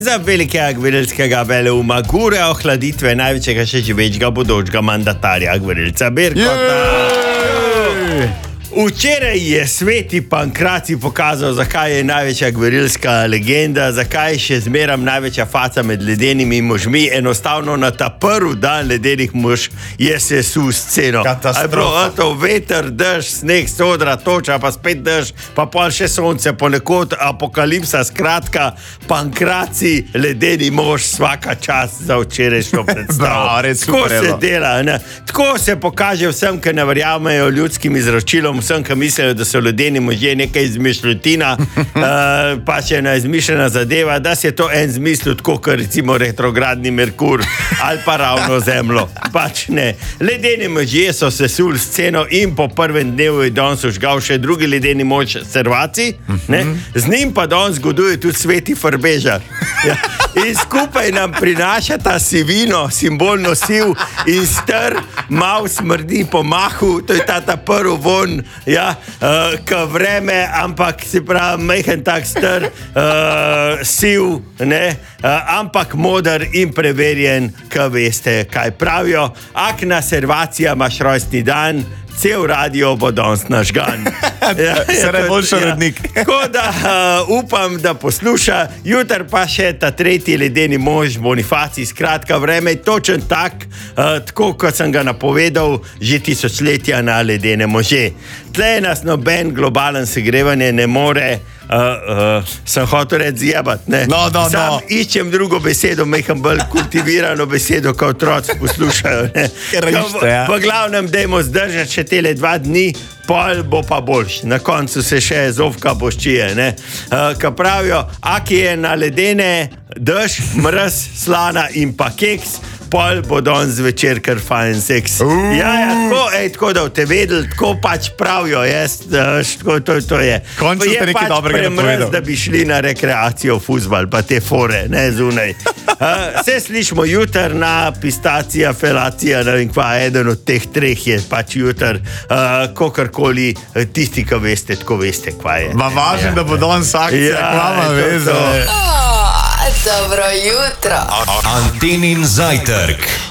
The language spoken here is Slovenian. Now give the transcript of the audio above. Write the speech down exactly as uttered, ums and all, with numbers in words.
Za velikega gverilskega veleuma gure ohladitve največjega še živečega bodočega mandatarja gverilca Berkota. Včeraj je sveti Pankraci pokazal, zakaj je največja gverilska legenda, zakaj je še zmeram največja faca med ledenimi možmi. Enostavno na ta prvi dan ledenih mož je se sul sceno. Katastrofa. To veter, dež, sneg, sodra, toča, pa spet dež, pa pol še sonce, ponekod apokalipsa. Skratka, Pankraci, ledeni mož, svaka čast za včerajšnjo predstavo. Tako se dela, ne? Tako se pokaže vsem, ki ne verjamejo ljudskim izročilom, vsem, ki mislijo, da so ledeni možje nekaj izmišljotina, uh, pa še ena izmišljena zadeva, da se je to en zmislil, tako kot recimo retrogradni Merkur ali pa ravno Zemljo. Pač ne. Ledeni možje so se sul sceno in po prvem dnevu je danes užgal še drugi ledeni mož Servaci, ne? Z njim pa danes zgoduje tudi sveti Frbežar. Ja. In skupaj nam prinaša ta sivino, simbol nosiv in str, mal smrdi po mahu, to je ta ta prvi von, ja, uh, ka vreme, ampak se pravi, mehen tak str, uh, siv, ne, uh, ampak moder in preverjen, ka veste, kaj pravijo. Akna Servacija, imaš rojstni dan, cel radio bo danes nažgan. Ja, se najboljši urednik. Tako da uh, upam, da posluša. Jutri pa še ta tretji ledeni mož Bonifacij. Skratka, vreme je točen tak, uh, tako kot sem ga napovedal že tisočletja na ledene može. Tle nas noben globalen segrevanje ne more, uh, uh, sem hotel reči zjebat, ne? No, no, Sam no. iščem drugo besedo, meham bolj kultivirano besedo, ko otroci poslušajo, ne? Ker ište, ja. V glavnem, dajmo zdržati še tele dva dni, pol bo pa boljš. Na koncu se še zovka boščije, ne? Uh, ka pravijo, aki je na ledene dež, mrz, slana in pa keks, pol bo danes zvečer kar fajn seks. Uh. Ja, ja, tako, ej, tako da te vedeli, tako pač pravijo, jaz, daž, tako to, to je. Končno je ste nekaj pač dobrega premrz, napovedal. da bi šli na rekreacijo, fuzbal, pa te fore, ne, zunaj. Uh, se slišimo jutr na pistacija, felacija, ne vem kva, eden od teh treh je pač jutr, uh, kokarkoli, tisti, ki veste, tako veste, kva je. Ma važno, Ja. da bo danes akcija, Ja, kva ima to, veze. to. Dobro jutro. Antenin zajtrk.